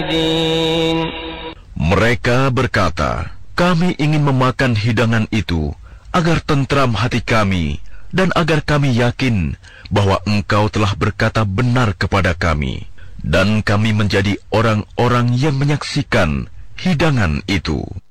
Mereka berkata, kami ingin memakan hidangan itu agar tentram hati kami dan agar kami yakin bahwa engkau telah berkata benar kepada kami, dan kami menjadi orang-orang yang menyaksikan hidangan itu.